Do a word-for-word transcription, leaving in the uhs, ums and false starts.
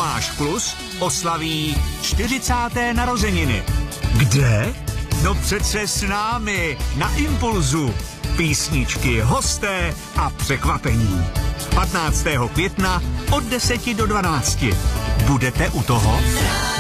Tomáš Plus oslaví čtyřicáté narozeniny. Kde? No přece s námi, na Impulzu. Písničky, hosté a překvapení. patnáctého května od deseti do dvanácti. Budete u toho?